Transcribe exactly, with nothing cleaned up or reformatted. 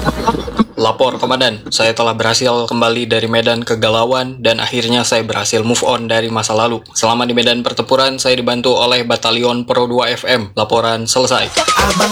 Lapor komandan, saya telah berhasil kembali dari medan kegalauan dan akhirnya saya berhasil move on dari masa lalu. Selama di medan pertempuran, saya dibantu oleh Batalion Pro dua F M. Laporan selesai. Abang